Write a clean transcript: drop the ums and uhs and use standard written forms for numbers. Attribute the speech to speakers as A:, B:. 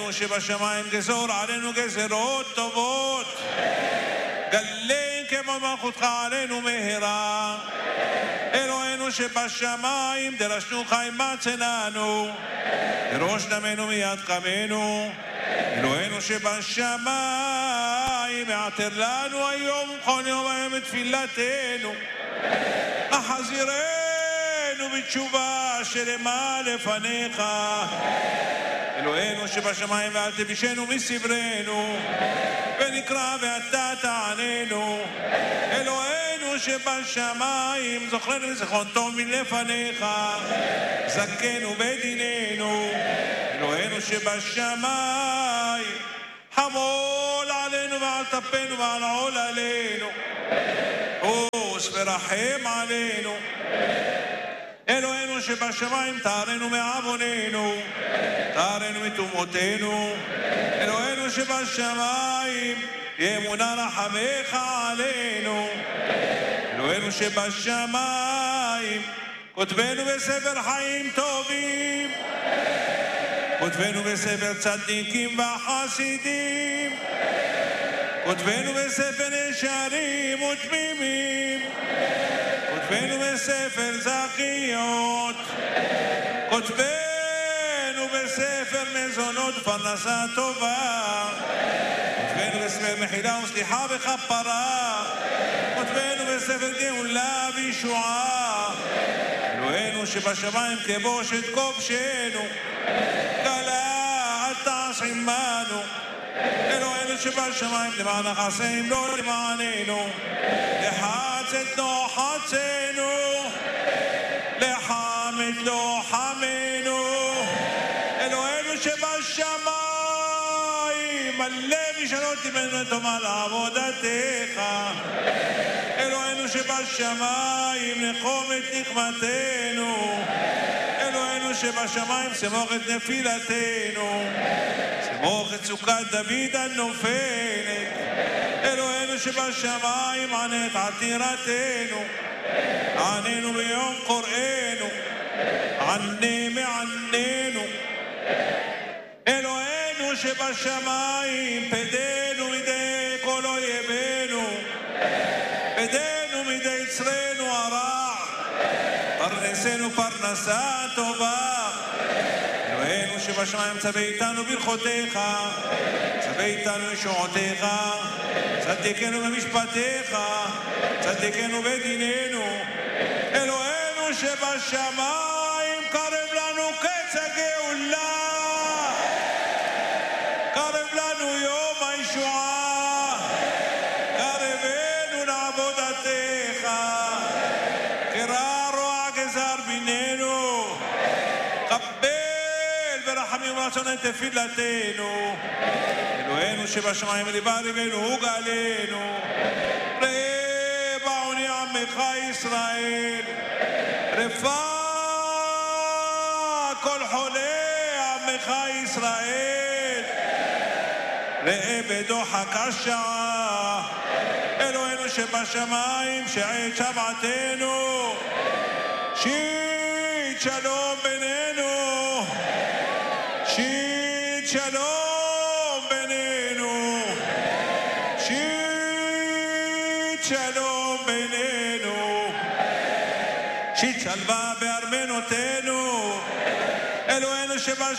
A: אלוהינו שבשמיים גזור עלינו גזרות טובות גלה כמו מלכותך עלינו מהרה אלוהינו שבשמיים דרשנו חיים מצננו דרוש דמנו מיד חמנו אלוהינו שבשמיים יעתר לנו היום כל יום היום את תפילתנו החזירנו בתשובה שלמה לפניך אלוהינו שבשמיים ואל תבישנו מסברנו ונקרא ואתה תעננו אלוהינו שבשמיים זוכרנו וזכרון טוב מלפניך זכנו בדיננו אלוהינו שבשמיים חמול עלינו ועל טפנו ועל עול עלינו חוס ורחם עלינו אלוהינו שבשמיים תארנו מעווננו תארנו מתומותינו אלוהינו שבשמיים ימונה רחמך עלינו אלוהינו שבשמיים כותבנו בספר חיים טובים כותבנו בספר צדיקים וחסידים כותבנו בספר ישרים ותמימים כותבנו בספר זכיות כותבנו בספר מזונות פרנסה טובה כותבנו בספר מחילה וסליחה וכפרה כותבנו בספר גאולה וישועה אלוהינו שבשמיים כבוש את כובשנו גלה אל תעש עמנו אלוהינו שבשמיים למען החסים לא למעננו לחץ את נוחצנו לחם את לוחמנו אלוהינו שבשמיים הלב ישנות ממנו תאמר לעבודתך אלוהינו שבשמיים נחום את נקמתנו אלוהינו שבשמיים סמוך את נפילתנו סמוך את סוכת דוד הנופלת אלוהינו שבשמיים ענה את עתירתנו עננו ביום קוראנו ענה מעננו אלוהינו שבשמיים פדנו מידי כל אויבינו פדנו מידי יצרנו הרע פרנסנו פרנסה טובה אלוהינו שבשמיים צווה איתנו ברכותיך צווה איתנו ישועותיך צדיקנו במשפטיך צדיקנו בדיננו אלוהינו שבשמיים קרב לנו קץ הגאולה קרב לנו יום הישועה קרבנו לעבודתך קרא רוע גזר בינינו קבל ברחמים ורצון את תפילתנו אלוהינו שבשמיים ליבה ריבנו וגאלנו ראה בעוני עמך ישראל רפא כל חולה עמך ישראל ראה בדוחק השעה אלוהינו שבשמיים שעת שבעתנו שית שלום בינינו שית שלום בינינו שית שלום בינינו שית שלווה בארמנותינו אלוהינו שבשמיים